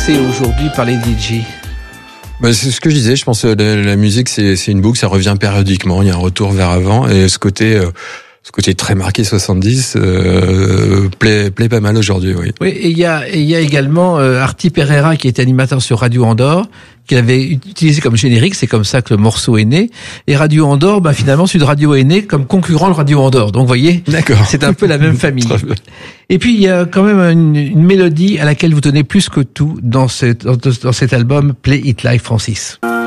passé aujourd'hui par les DJ? Bah, c'est ce que je disais, je pense que la musique c'est une boucle, ça revient périodiquement, il y a un retour vers avant, et ce côté très marqué 70 plaît pas mal aujourd'hui, oui. Oui, et il y a également Arti Pereira qui était animateur sur Radio Andorre, qu'il avait utilisé comme générique, c'est comme ça que le morceau est né. Et Radio Andorre, finalement, Sud Radio est né comme concurrent de Radio Andorre. Donc, vous voyez, d'accord, c'est un peu la même famille. Et puis, il y a quand même une mélodie à laquelle vous tenez plus que tout dans cet album Play It Live, Francis.